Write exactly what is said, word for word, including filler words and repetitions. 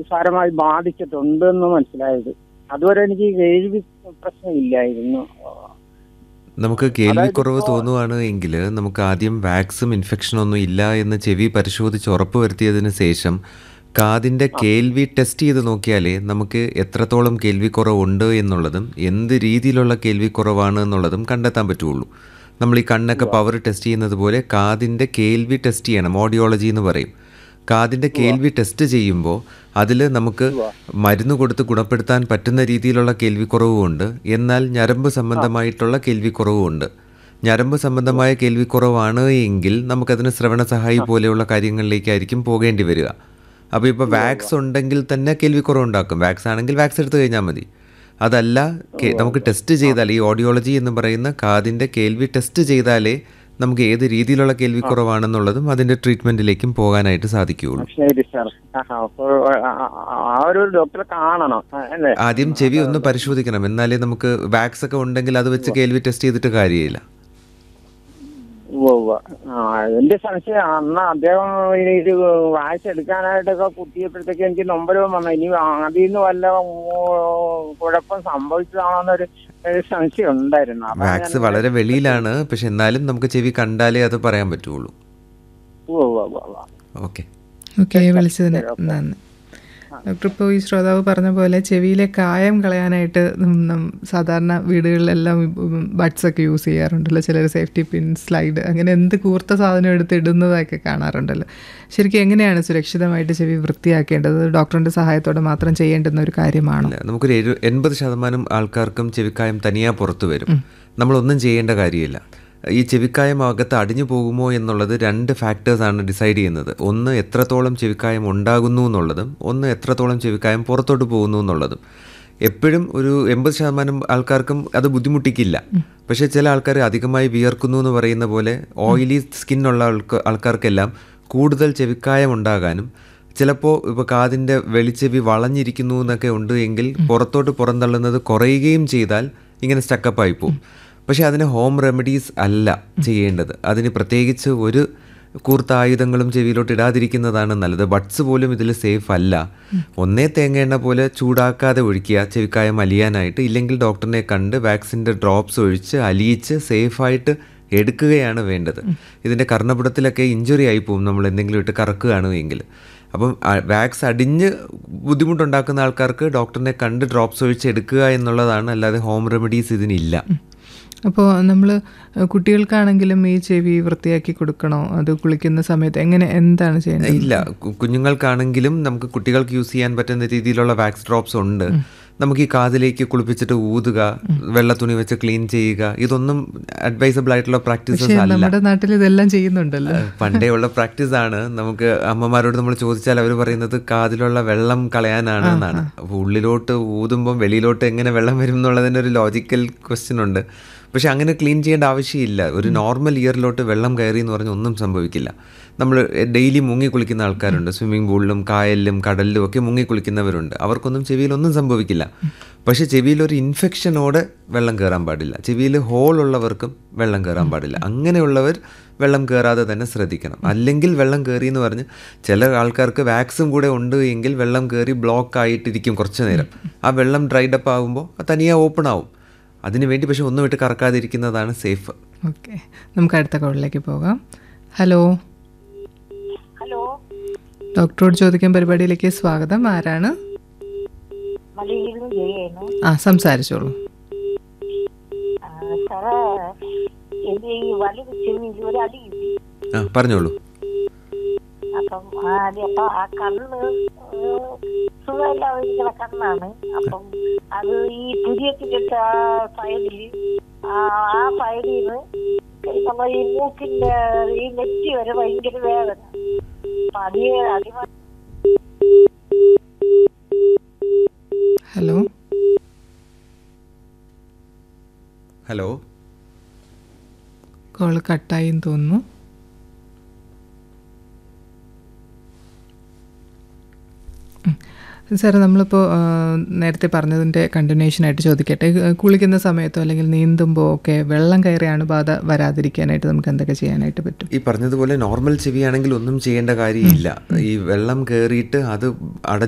സാരമായി ബാധിച്ചിട്ടുണ്ടെന്ന് മനസ്സിലായത്. അതുവരെ എനിക്ക് കേൾവി പ്രശ്നമില്ലായിരുന്നു. നമുക്ക് കേൾവിക്കുറവ് തോന്നുവാണ് എങ്കിൽ നമുക്ക് ആദ്യം വാക്സും ഇൻഫെക്ഷനൊന്നും ഇല്ല എന്ന് ചെവി പരിശോധിച്ച് ഉറപ്പ് വരുത്തിയതിന് ശേഷം കാതിൻ്റെ കേൾവി ടെസ്റ്റ് ചെയ്ത് നോക്കിയാലേ നമുക്ക് എത്രത്തോളം കേൾവിക്കുറവുണ്ട് എന്നുള്ളതും എന്ത് രീതിയിലുള്ള കേൾവിക്കുറവാണ് എന്നുള്ളതും കണ്ടെത്താൻ പറ്റുള്ളൂ. നമ്മൾ ഈ കണ്ണൊക്കെ പവർ ടെസ്റ്റ് ചെയ്യുന്നത് പോലെ കാതിൻ്റെ കേൾവി ടെസ്റ്റ് ചെയ്യണം, ഓഡിയോളജി എന്ന് പറയും. കാതിൻ്റെ കേൾവി ടെസ്റ്റ് ചെയ്യുമ്പോൾ അതിൽ നമുക്ക് മരുന്ന് കൊടുത്ത് ഗുണപ്പെടുത്താൻ പറ്റുന്ന രീതിയിലുള്ള കേൾവിക്കുറവുമുണ്ട്, എന്നാൽ ഞരമ്പ് സംബന്ധമായിട്ടുള്ള കേൾവിക്കുറവുമുണ്ട്. ഞരമ്പ് സംബന്ധമായ കേൾവിക്കുറവാണ് എങ്കിൽ നമുക്കതിന് ശ്രവണ സഹായി പോലെയുള്ള കാര്യങ്ങളിലേക്കായിരിക്കും പോകേണ്ടി വരിക. അപ്പോൾ ഇപ്പോൾ വാക്സ് ഉണ്ടെങ്കിൽ തന്നെ കേൾവിക്കുറവുണ്ടാക്കും. വാക്സ് ആണെങ്കിൽ വാക്സ് എടുത്തു കഴിഞ്ഞാൽ മതി. അതല്ല, നമുക്ക് ടെസ്റ്റ് ചെയ്താൽ ഈ ഓഡിയോളജി എന്ന് പറയുന്ന കാതിൻ്റെ കേൾവി ടെസ്റ്റ് ചെയ്താലേ നമുക്ക് ഏത് രീതിയിലുള്ള കേൾവിക്കുറവാണെന്നുള്ളതും അതിൻ്റെ ട്രീറ്റ്മെൻറ്റിലേക്കും പോകാനായിട്ട് സാധിക്കുകയുള്ളൂ. ശരി സാർ. ആ ഒരു ഡോക്ടറെ കാണണം അല്ലേ? ആദ്യം ചെവി ഒന്ന് പരിശോധിക്കണം, എന്നാലേ നമുക്ക് വാക്സ് ഒക്കെ ഉണ്ടെങ്കിൽ അത് വെച്ച് കേൾവി ടെസ്റ്റ് ചെയ്തിട്ട് കാര്യമില്ല. എന്റെ സംശയം അന്ന് അദ്ദേഹം ഇത് വാക്സ് എടുക്കാനായിട്ടൊക്കെ കുത്തിയപ്പോഴത്തേക്ക് എനിക്ക് നൊമ്പരവും വന്നു. ഇനി അതിൽ നിന്ന് വല്ല കുഴപ്പം സംഭവിച്ചതാണോന്നൊരു സംശയം ഉണ്ടായിരുന്നു. വാക്സ് വളരെ വെളിയിലാണ്, പക്ഷെ എന്നാലും നമുക്ക് ചെവി കണ്ടാലേ അത് പറയാൻ പറ്റുള്ളൂ. ഓക്കെ ഓക്കെ വിളിച്ചതിന് നന്ദി ഡോക്ടർ. ഇപ്പോൾ ഈ ശ്രോതാവ് പറഞ്ഞ പോലെ ചെവിയിലെ കായം കളയാനായിട്ട് സാധാരണ വീടുകളിലെല്ലാം ബഡ്സൊക്കെ യൂസ് ചെയ്യാറുണ്ടല്ലോ. ചിലർ സേഫ്റ്റി പിൻ, സ്ലൈഡ്, അങ്ങനെ എന്ത് കൂർത്ത സാധനം എടുത്ത് ഇടുന്നതൊക്കെ കാണാറുണ്ടല്ലോ. ശരിക്കും എങ്ങനെയാണ് സുരക്ഷിതമായിട്ട് ചെവി വൃത്തിയാക്കേണ്ടത്? ഡോക്ടറിൻ്റെ സഹായത്തോടെ മാത്രം ചെയ്യേണ്ടുന്ന ഒരു കാര്യമാണോ? നമുക്കൊരു എഴു എൺപത് ശതമാനം ആൾക്കാർക്കും ചെവിക്കായം തനിയാ പുറത്തു വരും. നമ്മളൊന്നും ചെയ്യേണ്ട കാര്യമില്ല. ഈ ചെവിക്കായം അകത്ത് അടിഞ്ഞു പോകുമോ എന്നുള്ളത് രണ്ട് ഫാക്ടേഴ്സാണ് ഡിസൈഡ് ചെയ്യുന്നത്. ഒന്ന് എത്രത്തോളം ചെവിക്കായം ഉണ്ടാകുന്നു എന്നുള്ളതും ഒന്ന് എത്രത്തോളം ചെവിക്കായം പുറത്തോട്ട് പോകുന്നു എന്നുള്ളതും. എപ്പോഴും ഒരു എൺപത് ശതമാനം ആൾക്കാർക്കും അത് ബുദ്ധിമുട്ടിക്കില്ല. പക്ഷേ ചില ആൾക്കാർ അധികമായി വിയർക്കുന്നു എന്ന് പറയുന്ന പോലെ ഓയിലി സ്കിന്നുള്ള ആൾക്ക് ആൾക്കാർക്കെല്ലാം കൂടുതൽ ചെവിക്കായം ഉണ്ടാകാനും ചിലപ്പോൾ ഇപ്പോൾ കാതിൻ്റെ വെളിച്ചെവി വളഞ്ഞിരിക്കുന്നു എന്നൊക്കെ ഉണ്ട് എങ്കിൽ പുറത്തോട്ട് പുറന്തള്ളുന്നത് കുറയുകയും ചെയ്താൽ ഇങ്ങനെ സ്റ്റക്കപ്പായി പോകും. പക്ഷേ അതിന് ഹോം റെമഡീസ് അല്ല ചെയ്യേണ്ടത്. അതിന് പ്രത്യേകിച്ച് ഒരു കൂർത്ത ആയുധങ്ങളും ചെവിയിലോട്ട് ഇടാതിരിക്കുന്നതാണ് നല്ലത്. ബഡ്സ് പോലും ഇതിൽ സേഫ് അല്ല. ഒന്നേ തേങ്ങ എണ്ണ പോലെ ചൂടാക്കാതെ ഒഴിക്കുക ചെവിക്കായം അലിയാനായിട്ട്, ഇല്ലെങ്കിൽ ഡോക്ടറിനെ കണ്ട് വാക്സിൻ്റെ ഡ്രോപ്സ് ഒഴിച്ച് അലിയിച്ച് സേഫായിട്ട് എടുക്കുകയാണ് വേണ്ടത്. ഇതിൻ്റെ കർണപുടത്തിലൊക്കെ ഇഞ്ചുറി ആയി പോകും നമ്മൾ എന്തെങ്കിലും ഇട്ട് കറക്കുകയാണ് എങ്കിൽ. അപ്പം വാക്സ് അടിഞ്ഞ് ബുദ്ധിമുട്ടുണ്ടാക്കുന്ന ആൾക്കാർക്ക് ഡോക്ടറിനെ കണ്ട് ഡ്രോപ്സ് ഒഴിച്ച് എടുക്കുക എന്നുള്ളതാണ്, അല്ലാതെ ഹോം റെമഡീസ് ഇതിനില്ല. അപ്പോൾ നമ്മൾ കുട്ടികൾക്കാണെങ്കിലും ഈ ചെവി വൃത്തിയാക്കി കൊടുക്കണോ? അത് കുളിക്കുന്ന സമയത്ത് എങ്ങനെ, എന്താണ് ചെയ്യുന്നത്? ഇല്ല, കുഞ്ഞുങ്ങൾക്കാണെങ്കിലും നമുക്ക് കുട്ടികൾക്ക് യൂസ് ചെയ്യാൻ പറ്റുന്ന രീതിയിലുള്ള വാക്സ് ഡ്രോപ്സ് ഉണ്ട്. നമുക്ക് ഈ കാതിലേക്ക് കുളിപ്പിച്ചിട്ട് ഊതുക, വെള്ള തുണി വെച്ച് ക്ലീൻ ചെയ്യുക, ഇതൊന്നും അഡ്വൈസബിൾ ആയിട്ടുള്ള പ്രാക്ടീസസ് അല്ല. നമ്മുടെ നാട്ടിൽ ഇതെല്ലാം ചെയ്യുന്നുണ്ടല്ലോ. പണ്ടേ ഉള്ള പ്രാക്ടീസ് ആണ്. നമുക്ക് അമ്മമാരോട് നമ്മൾ ചോദിച്ചാൽ അവർ പറയുന്നത് കാതിലുള്ള വെള്ളം കളയാനാണ് എന്നാണ്. അപ്പോൾ ഉള്ളിലോട്ട് ഊതുമ്പം വെളിയിലോട്ട് എങ്ങനെ വെള്ളം വരും എന്നുള്ളതിൻ്റെ ഒരു ലോജിക്കൽ ക്വസ്റ്റ്യൻ ഉണ്ട്. പക്ഷെ അങ്ങനെ ക്ലീൻ ചെയ്യേണ്ട ആവശ്യമില്ല. ഒരു നോർമൽ ഇയറിലോട്ട് വെള്ളം കയറി എന്ന് പറഞ്ഞാൽ ഒന്നും സംഭവിക്കില്ല. നമ്മൾ ഡെയിലി മുങ്ങി കുളിക്കുന്ന ആൾക്കാരുണ്ട്. സ്വിമ്മിംഗ് പൂളിലും കായലിലും കടലിലും ഒക്കെ മുങ്ങി കുളിക്കുന്നവരുണ്ട്. അവർക്കൊന്നും ചെവിയിലൊന്നും സംഭവിക്കില്ല. പക്ഷേ ചെവിയിലൊരു ഇൻഫെക്ഷനോടെ വെള്ളം കയറാൻ പാടില്ല. ചെവിയിൽ ഹോൾ ഉള്ളവർക്കും വെള്ളം കയറാൻ പാടില്ല. അങ്ങനെയുള്ളവർ വെള്ളം കയറാതെ തന്നെ ശ്രദ്ധിക്കണം. അല്ലെങ്കിൽ വെള്ളം കയറി എന്ന് പറഞ്ഞ് ചില ആൾക്കാർക്ക് വാക്സും കൂടെ ഉണ്ട് എങ്കിൽ വെള്ളം കയറി ബ്ലോക്ക് ആയിട്ടിരിക്കും കുറച്ച് നേരം. ആ വെള്ളം ഡ്രൈഡപ്പ് ആകുമ്പോൾ തനിയെ ഓപ്പൺ ആവും. അതിനുവേണ്ടി പക്ഷെ ഒന്നും ഇട്ട് കറക്കാതിരിക്കുന്നതാണ് സേഫ്. ഓക്കെ, നമുക്ക് അടുത്ത കോളിലേക്ക് പോകാം. ഹലോ ഹലോ ഡോക്ടറോട് ചോദിക്കാൻ പരിപാടിയിലേക്ക് സ്വാഗതം. ആരാണ്? ആ, സംസാരിച്ചോളൂ. ആ, പറഞ്ഞോളൂ. അപ്പം അപ്പൊ ആ കണ്ണ് സുഖമില്ലാതിരിക്കുന്ന കണ്ണാണ്. അപ്പം അത് ഈ പുതിയത്തിന്റെ സൈഡിൽ ആ സൈഡിൽ നിന്ന് നമ്മൾ ഈ മൂക്കിന്റെ ഈ നെറ്റി വരെ ഭയങ്കര വേദന. അപ്പൊ അതേ അധികം. ഹലോ ഹലോ കോള് കട്ടായി തോന്നുന്നു. സാർ, നമ്മളിപ്പോൾ നേരത്തെ പറഞ്ഞതിൻ്റെ കണ്ടിന്യൂഷനായിട്ട് ചോദിക്കട്ടെ. കുളിക്കുന്ന സമയത്തോ അല്ലെങ്കിൽ നീന്തുമ്പോൾ ഒക്കെ വെള്ളം കയറി അണുബാധ വരാതിരിക്കാനായിട്ട് നമുക്ക് എന്തൊക്കെ ചെയ്യാനായിട്ട് പറ്റും? ഈ പറഞ്ഞതുപോലെ നോർമൽ ചെവിയാണെങ്കിൽ ഒന്നും ചെയ്യേണ്ട കാര്യമില്ല. ഈ വെള്ളം കയറിയിട്ട് അത് അട